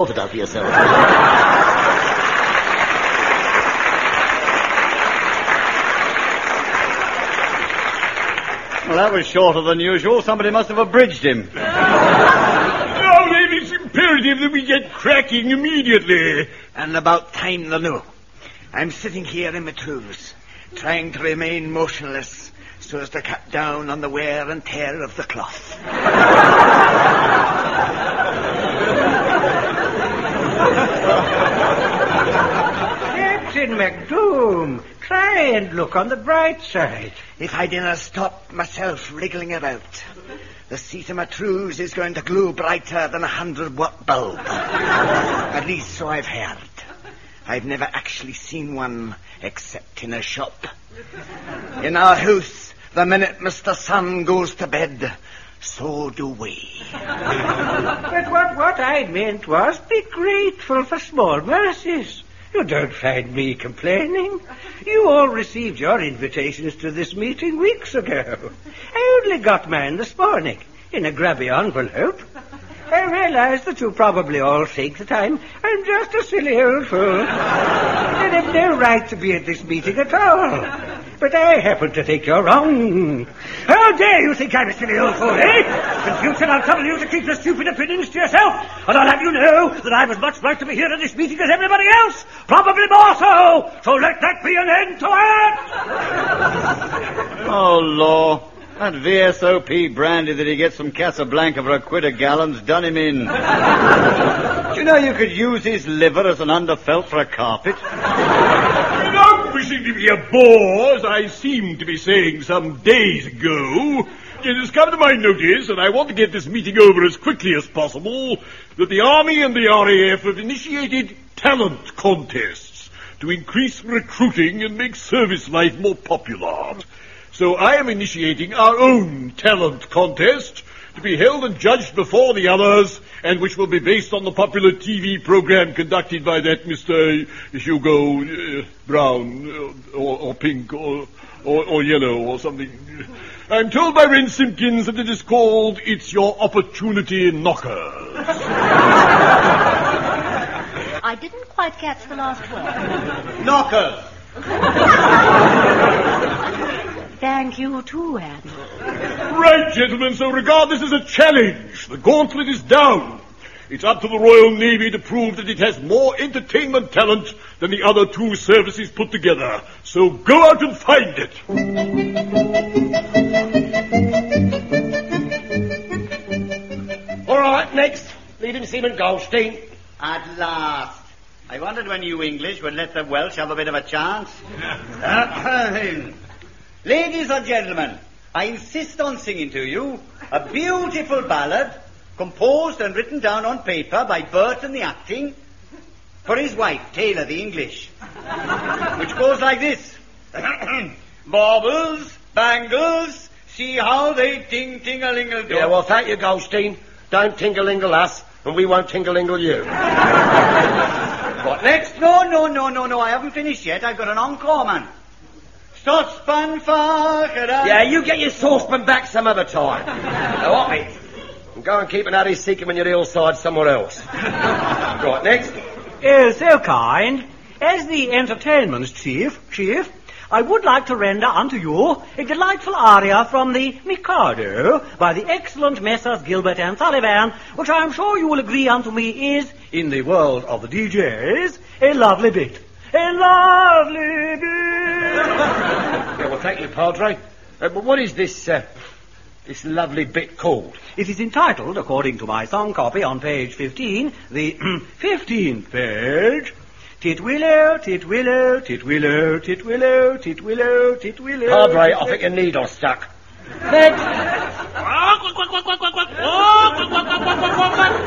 it out for yourself. Well, that was shorter than usual. Somebody must have abridged him. Now then, it's imperative that we get cracking immediately. And about time the new. I'm sitting here in my tools, trying to remain motionless so as to cut down on the wear and tear of the cloth. Captain McDoom, try and look on the bright side. If I dinna stop myself wriggling about, the seat of my trews is going to glow brighter than 100-watt bulb. At least so I've heard. I've never actually seen one except in a shop. In our house, the minute Mr. Sun goes to bed, so do we. But what I meant was be grateful for small mercies. You don't find me complaining. You all received your invitations to this meeting weeks ago. I only got mine this morning in a grubby envelope. I realize that you probably all think that I'm just a silly old fool. I have no right to be at this meeting at all. But I happen to think you're wrong. How dare you think I'm a silly old fool, eh? In future I'll trouble you to keep your stupid opinions to yourself, and I'll have you know that I've as much right to be here at this meeting as everybody else, probably more so. So let that be an end to it! Oh, law. That VSOP brandy that he gets from Casablanca for £1 a gallon's done him in. Do you know you could use his liver as an underfelt for a carpet? Without wishing to be a bore, as I seemed to be saying some days ago, it has come to my notice, and I want to get this meeting over as quickly as possible, that the Army and the RAF have initiated talent contests to increase recruiting and make service life more popular. So I am initiating our own talent contest to be held and judged before the others, and which will be based on the popular TV program conducted by that Mr. Hugo Brown, or Pink, or Yellow, or something. I'm told by Ren Simpkins that it is called It's Your Opportunity Knockers. I didn't quite catch the last word. Knockers! Thank you, too, Anne. Right, gentlemen, so regard this as a challenge. The gauntlet is down. It's up to the Royal Navy to prove that it has more entertainment talent than the other two services put together. So go out and find it. All right, next, Leading Seaman Goldstein. At last. I wondered when you English would let the Welsh have a bit of a chance. Ladies and gentlemen, I insist on singing to you a beautiful ballad composed and written down on paper by Burton the acting for his wife, Taylor the English, which goes like this. Baubles, bangles, see how they ting-ting-a-lingle-do. Yeah, well, thank you, Goldstein. Don't tingle-ingle us, and we won't tingle-ingle you. What next? No, I haven't finished yet. I've got an encore, man. Saucepan fargera. Yeah, you get your saucepan back some other time. Now, off it. And go and keep an Addy Seeker on your hillside somewhere else. Right, next. Oh, so kind. As the entertainment chief, I would like to render unto you a delightful aria from the Mikado by the excellent Messrs. Gilbert and Sullivan, which I am sure you will agree unto me is, in the world of the DJs, a lovely bit. A lovely bit. Yeah, well, thank you, Padre. But what is this lovely bit called? It is entitled, according to my song copy on page 15, the 15th page, Titwillow, titwillow, titwillow, titwillow, titwillow, titwillow. Padre, I think your needle stuck. Next.